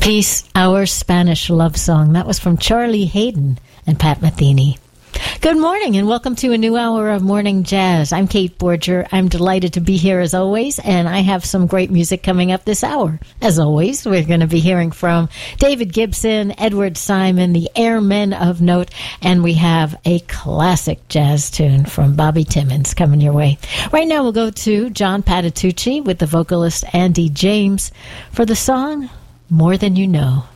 Peace, Our Spanish Love Song. That was from Charlie Hayden and Pat Metheny. Good morning and welcome to a new hour of Morning Jazz. I'm Kate Borger. I'm delighted to be here as always, and I have some great music coming up this hour. As always, we're going to be hearing from David Gibson, Edward Simon, the Airmen of Note, and we have a classic jazz tune from Bobby Timmons coming your way. Right now we'll go to John Patitucci with the vocalist Andy James for the song More Than You Know.